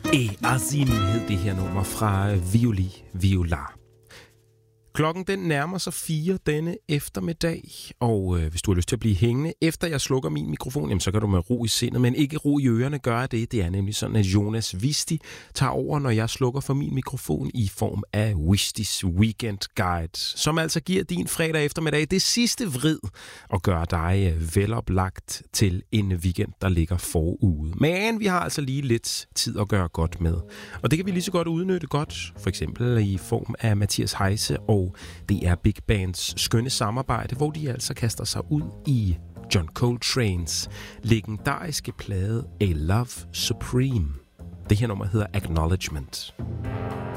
Azim hed det her nummer fra Violi Viola. Klokken den nærmer sig 4 denne eftermiddag, og hvis du har lyst til at blive hængende, efter jeg slukker min mikrofon, jamen, så kan du med ro i sindet, men ikke ro i ørerne gøre det. Det er nemlig sådan, at Jonas Visti tager over, når jeg slukker for min mikrofon i form af Wistis Weekend Guide, som altså giver din fredag eftermiddag det sidste vrid og gør dig veloplagt til en weekend, der ligger forude. Men vi har altså lige lidt tid at gøre godt med, og det kan vi lige så godt udnytte godt, for eksempel i form af Mathias Heise og det er Big Bands skønne samarbejde, hvor de altså kaster sig ud i John Coltranes legendariske plade A Love Supreme. Det her nummer hedder Acknowledgement.